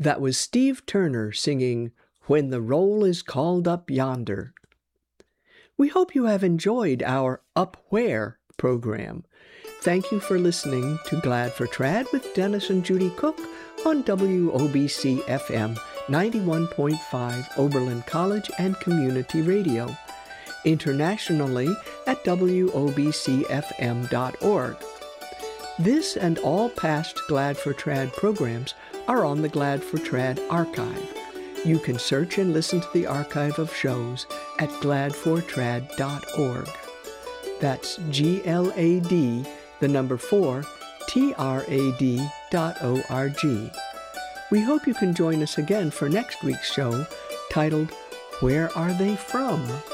That was Steve Turner singing When the Roll is Called Up Yonder. We hope you have enjoyed our Up Where program. Thank you for listening to Glad for Trad with Dennis and Judy Cook on WOBC FM 91.5 Oberlin College and Community Radio. Internationally at wobcfm.org. This and all past Glad for Trad programs are on the Glad for Trad archive. You can search and listen to the archive of shows at gladfortrad.org. That's GLAD, the number 4, TRAD.org. We hope you can join us again for next week's show titled, Where Are They From?